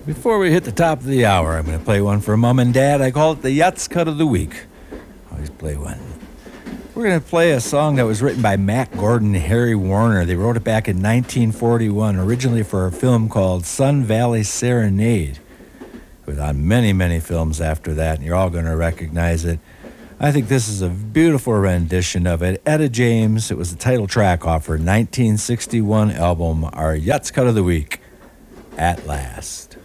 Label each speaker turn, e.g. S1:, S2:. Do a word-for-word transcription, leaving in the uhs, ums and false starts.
S1: Before we hit the top of the hour, I'm going to play one for Mom and Dad. I call it the Yachts Cut of the Week. Always play one. We're going to play a song that was written by Mack Gordon and Harry Warner. They wrote it back in nineteen forty-one, originally for a film called Sun Valley Serenade. It was on many, many films after that, and you're all going to recognize it. I think this is a beautiful rendition of it. Etta James, it was the title track off her nineteen sixty-one album, our Yachts Cut of the Week, At Last.